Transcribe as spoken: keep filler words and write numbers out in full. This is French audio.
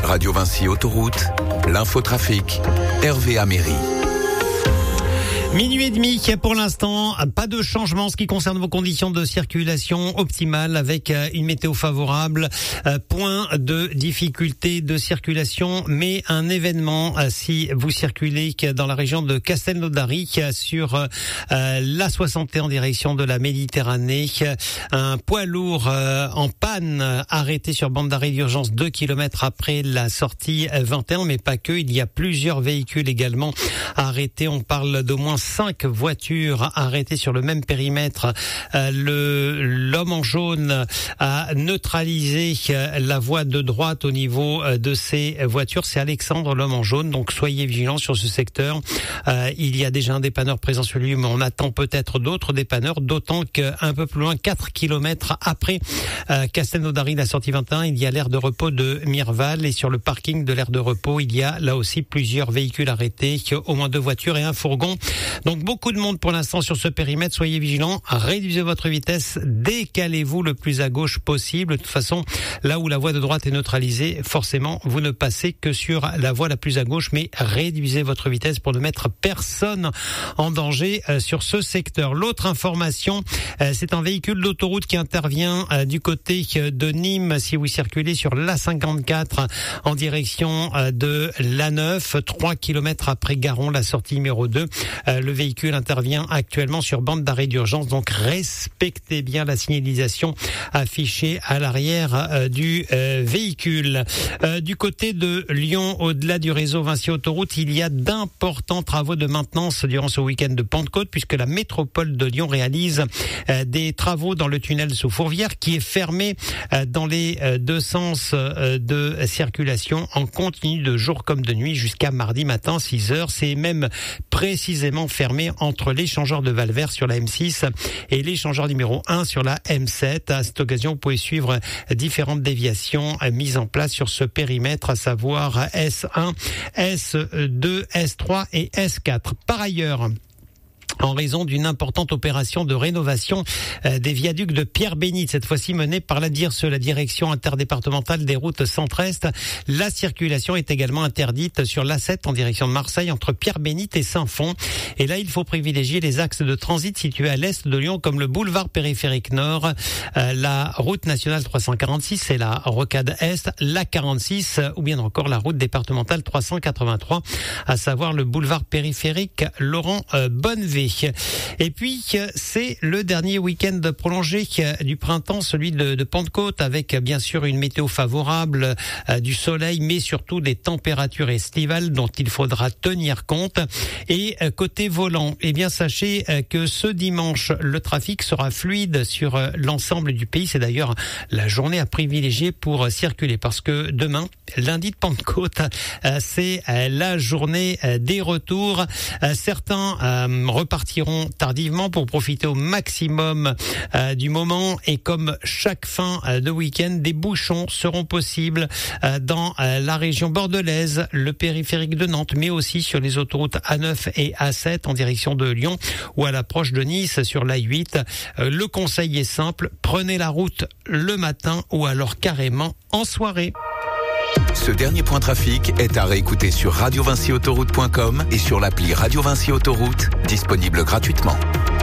Radio Vinci Autoroute, l'infotrafic, Hervé Améry. Minuit et demi, pour l'instant, pas de changement en ce qui concerne vos conditions de circulation optimales avec une météo favorable. Point de difficulté de circulation, mais un événement si vous circulez dans la région de Castelnaudary sur l'A soixante et un en direction de la Méditerranée. Un poids lourd en panne arrêté sur bande d'arrêt d'urgence deux kilomètres après la sortie vingt et un, mais pas que. Il y a plusieurs véhicules également arrêtés. On parle d'au moins cinq voitures arrêtées sur le même périmètre. Euh, le l'homme en jaune a neutralisé la voie de droite au niveau de ces voitures. C'est Alexandre, l'homme en jaune. Donc soyez vigilants sur ce secteur. Euh, il y a déjà un dépanneur présent sur lui, mais on attend peut-être d'autres dépanneurs, d'autant qu'un peu plus loin, quatre kilomètres après euh, Castelnaudary, la sortie vingt et un, il y a l'aire de repos de Mirval, et sur le parking de l'aire de repos, il y a là aussi plusieurs véhicules arrêtés, au moins deux voitures et un fourgon. Donc beaucoup de monde pour l'instant sur ce périmètre. Soyez vigilants, réduisez votre vitesse, décalez-vous le plus à gauche possible. De toute façon, là où la voie de droite est neutralisée, forcément, vous ne passez que sur la voie la plus à gauche, mais réduisez votre vitesse pour ne mettre personne en danger euh, sur ce secteur. L'autre information, euh, c'est un véhicule d'autoroute qui intervient euh, du côté de Nîmes si vous circulez sur l'A cinquante-quatre en direction euh, de l'A neuf, trois kilomètres après Garon, la sortie numéro deux. Euh, le véhicule intervient actuellement sur bande d'arrêt d'urgence, donc respectez bien la signalisation affichée à l'arrière euh, du euh, véhicule. Euh, du côté de Lyon, au-delà du réseau Vinci Autoroute, il y a d'importants travaux de maintenance durant ce week-end de Pentecôte, puisque la métropole de Lyon réalise euh, des travaux dans le tunnel sous Fourvière, qui est fermé euh, dans les euh, deux sens euh, de circulation en continu de jour comme de nuit jusqu'à mardi matin six heures. C'est même précisément fermé entre l'échangeur de Valvert sur la M six et l'échangeur numéro un sur la M sept. À cette occasion, vous pouvez suivre différentes déviations mises en place sur ce périmètre, à savoir S un, S deux, S trois et S quatre. Par ailleurs, en raison d'une importante opération de rénovation euh, des viaducs de Pierre-Bénite, cette fois-ci menée par la D I R S E, la Direction interdépartementale des routes centre-est. La circulation est également interdite sur l'A sept en direction de Marseille entre Pierre-Bénite et Saint-Fond. Et là, il faut privilégier les axes de transit situés à l'est de Lyon, comme le boulevard périphérique nord, euh, la route nationale trois cent quarante-six et la rocade est, la quarante-six, ou bien encore la route départementale trois cent quatre-vingt-trois, à savoir le boulevard périphérique Laurent euh, Bonnevé. Et puis, c'est le dernier week-end prolongé du printemps, celui de, de Pentecôte, avec bien sûr une météo favorable, euh, du soleil, mais surtout des températures estivales dont il faudra tenir compte. Et euh, côté volant, eh bien sachez euh, que ce dimanche, le trafic sera fluide sur euh, l'ensemble du pays. C'est d'ailleurs la journée à privilégier pour euh, circuler, parce que demain, lundi de Pentecôte, euh, c'est euh, la journée euh, des retours. Euh, certains euh, repartiront tardivement pour profiter au maximum euh, du moment, et comme chaque fin euh, de week-end, des bouchons seront possibles euh, dans euh, la région bordelaise, le périphérique de Nantes, mais aussi sur les autoroutes A neuf et A sept en direction de Lyon, ou à l'approche de Nice sur l'A huit. Euh, le conseil est simple, prenez la route le matin ou alors carrément en soirée. Ce dernier point trafic est à réécouter sur radio vinci autoroute point com et sur l'appli Radio Vinci Autoroute, disponible gratuitement.